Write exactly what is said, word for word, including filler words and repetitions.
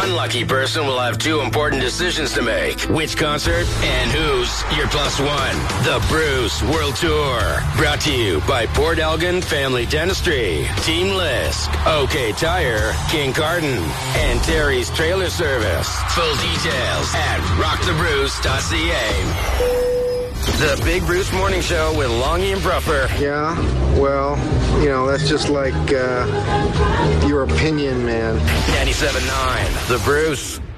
One lucky person will have two important decisions to make. Which concert and who's your plus one? The Bruce World Tour. Brought to you by Port Elgin Family Dentistry, Team Lisk, OK Tire, King Carden, and Terry's Trailer Service. Full details at rock the bruce dot c a. The Big Bruce Morning Show with Longy and Bruffer. Yeah, well, you know, that's just like uh, your opinion, man. ninety-seven point nine, The Bruce.